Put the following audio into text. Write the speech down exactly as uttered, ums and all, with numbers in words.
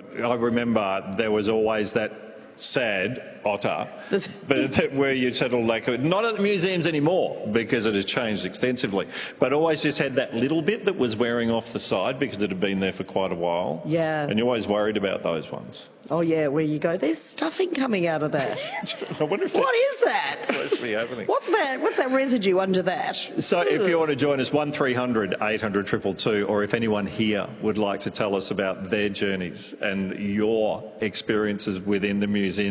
I remember there was always that sad otter, but that where you settled like not at the museums anymore because it has changed extensively, but always just had that little bit that was wearing off the side because it had been there for quite a while. Yeah. And you're always worried about those ones. Oh yeah, where you go, there's stuffing coming out of that. I wonder if What is that? actually happening. What's that? What's that residue under that? So if you want to join us, one three hundred eight hundred two two two, or if anyone here would like to tell us about their journeys and your experiences within the museum.